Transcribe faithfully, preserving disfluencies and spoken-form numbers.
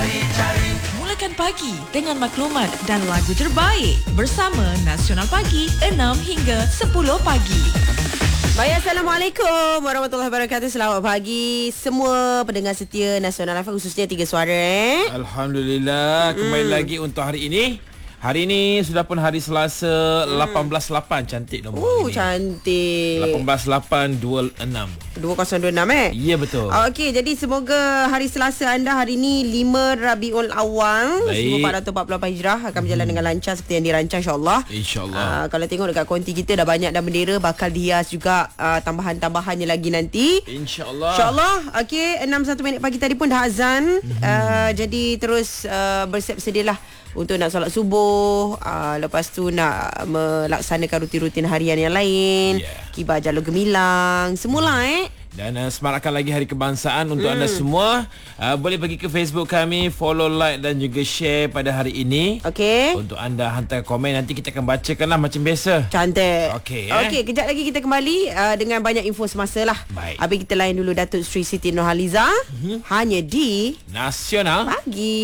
Mulakan pagi dengan maklumat dan lagu terbaik bersama Nasional Pagi enam hingga sepuluh pagi. Baik, Assalamualaikum warahmatullahi wabarakatuh. Selamat pagi semua pendengar setia Nasional F M, khususnya Tiga Suara eh. Alhamdulillah, kembali hmm. lagi untuk hari ini. Hari ini sudah pun hari Selasa, hmm. lapan belas lapan. Cantik nombor uh, hari ni. Cantik. lapan belas lapan dua enam. dua kosong dua enam eh? Ya, betul. Okey, jadi semoga hari Selasa anda hari ini lima Rabiul Awal seribu empat ratus empat puluh lapan Hijrah akan berjalan hmm. dengan lancar seperti yang dirancang, insya-Allah. Insya-Allah. Uh, kalau tengok dekat konti kita dah banyak dah bendera, bakal dihias juga uh, tambahan-tambahannya lagi nanti. Insya-Allah. Insya-Allah. Okey, enam satu minit pagi tadi pun dah azan. Hmm. Uh, jadi terus uh, bersiap sedialah untuk nak solat subuh, uh, lepas tu nak melaksanakan rutin-rutin harian yang lain, yeah. Kibar jalur gemilang, semula eh. Dan uh, semarakkan lagi Hari Kebangsaan untuk hmm. anda semua. uh, Boleh pergi ke Facebook kami, follow, like dan juga share pada hari ini. Okey. Untuk anda hantar komen, nanti kita akan bacakan lah macam biasa. Cantik. Okey, eh? Okey, kejap lagi kita kembali uh, dengan banyak info semasa lah. Baik. Habis kita layan dulu Datuk Sri Siti Nurhaliza. hmm. Hanya di Nasional Pagi.